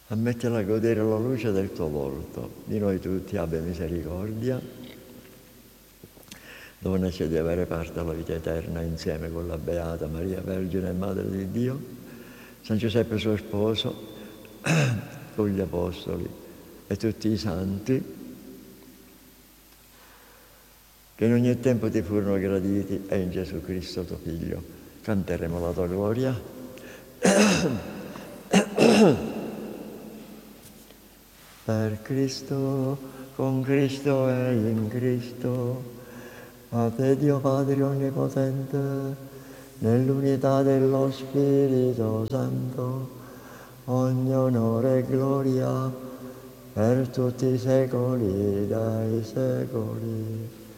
a metterla a godere la luce del tuo volto. Di noi tutti abbia misericordia, donaci di avere parte alla vita eterna insieme con la Beata Maria Vergine e Madre di Dio, San Giuseppe suo sposo, con gli Apostoli e tutti i santi, che in ogni tempo ti furono graditi, e in Gesù Cristo tuo Figlio canteremo la tua gloria. Per Cristo, con Cristo e in Cristo, a te Dio Padre Onnipotente, nell'unità dello Spirito Santo, ogni onore e gloria per tutti i secoli dei secoli.